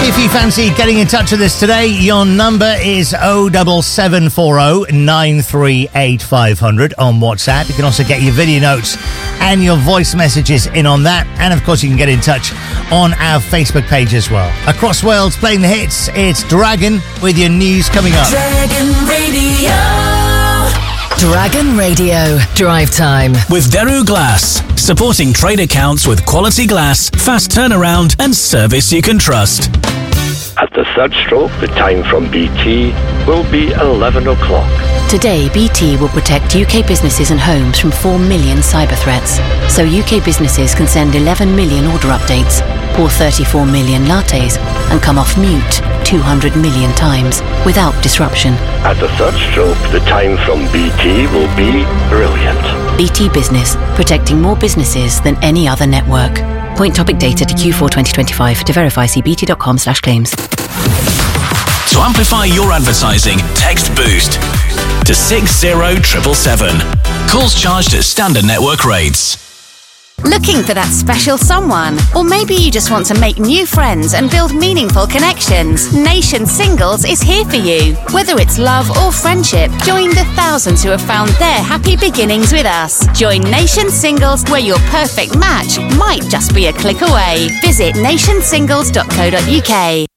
If you fancy getting in touch with us today, your number is 07740 938 500 on WhatsApp. You can also get your video notes and your voice messages in on that. And of course, you can get in touch on our Facebook page as well. Across Wales, playing the hits, it's Dragon with your news coming up. Dragon Radio. Dragon Radio Drive Time with Daru Glass, supporting trade accounts with quality glass, fast turnaround and service you can trust. At the third stroke, the time from BT will be 11 o'clock. Today, BT will protect UK businesses and homes from 4 million cyber threats. So UK businesses can send 11 million order updates, pour 34 million lattes, and come off mute 200 million times without disruption. At the third stroke, the time from BT will be brilliant. BT Business, protecting more businesses than any other network. Point topic data to Q4 2025. To verify, see bt.com/claims. To amplify your advertising, text BOOST to 60777. Calls charged at standard network rates. Looking for that special someone? Or maybe you just want to make new friends and build meaningful connections? Nation Singles is here for you. Whether it's love or friendship, join the thousands who have found their happy beginnings with us. Join Nation Singles, where your perfect match might just be a click away. Visit nationsingles.co.uk.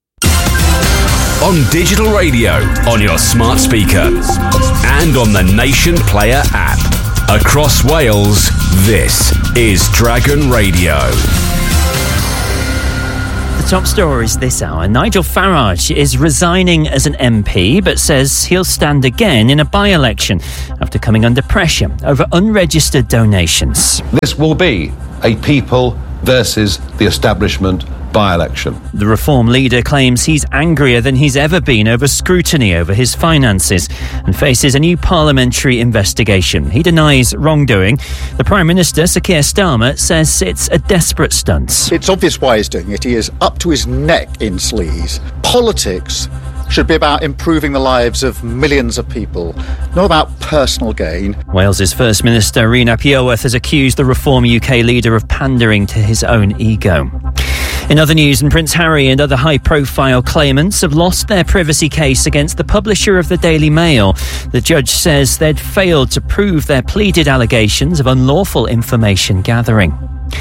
On digital radio, on your smart speaker, and on the Nation Player app. Across Wales, this is Dragon Radio. The top stories this hour. Nigel Farage is resigning as an MP, but says he'll stand again in a by-election after coming under pressure over unregistered donations. This will be a people versus the establishment by-election. The Reform leader claims he's angrier than he's ever been over scrutiny over his finances and faces a new parliamentary investigation. He denies wrongdoing. The Prime Minister, Sir Keir Starmer, says it's a desperate stunt. It's obvious why he's doing it. He is up to his neck in sleaze. Politics should be about improving the lives of millions of people, not about personal gain. Wales's First Minister, Rhys Iorwerth, has accused the Reform UK leader of pandering to his own ego. In other news, Prince Harry and other high-profile claimants have lost their privacy case against the publisher of the Daily Mail. The judge says they'd failed to prove their pleaded allegations of unlawful information gathering.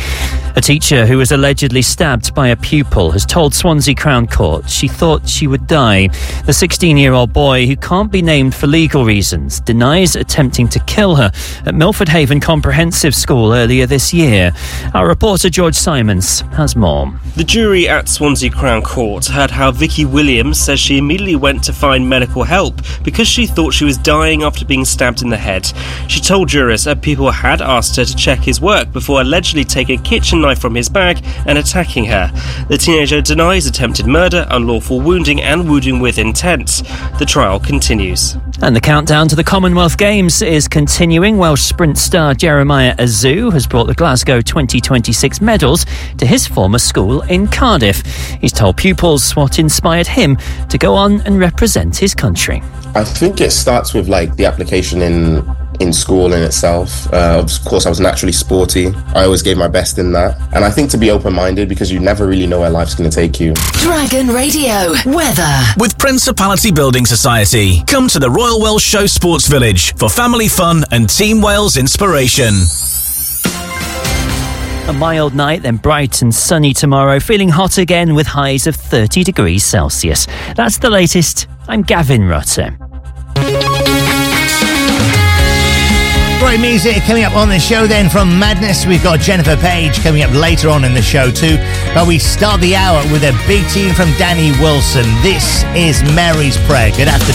A teacher who was allegedly stabbed by a pupil has told Swansea Crown Court she thought she would die. The 16-year-old boy, who can't be named for legal reasons, denies attempting to kill her at Milford Haven Comprehensive School earlier this year. Our reporter George Simons has more. The jury at Swansea Crown Court heard how Vicky Williams says she immediately went to find medical help because she thought she was dying after being stabbed in the head. She told jurors her pupil had asked her to check his work before allegedly taking a kitchen knife from his bag and attacking her. The teenager denies attempted murder, unlawful wounding and wounding with intent. The trial continues. And the countdown to the Commonwealth Games is continuing. Welsh sprint star Jeremiah Azu has brought the Glasgow 2026 medals to his former school in Cardiff. He's told pupils what inspired him to go on and represent his country. I think it starts with the application in school in itself. Of course, I was naturally sporty. I always gave my best in that. And I think to be open-minded, because you never really know where life's going to take you. Dragon Radio weather. With Principality Building Society, come to the Royal Welsh Show Sports Village for family fun and Team Wales inspiration. A mild night, then bright and sunny tomorrow, feeling hot again with highs of 30 degrees Celsius. That's the latest. I'm Gavin Rutter. Great music coming up on the show then from Madness. We've got Jennifer Page coming up later on in the show too. But we start the hour with a big tune from Danny Wilson. This is Mary's Prayer. Good afternoon.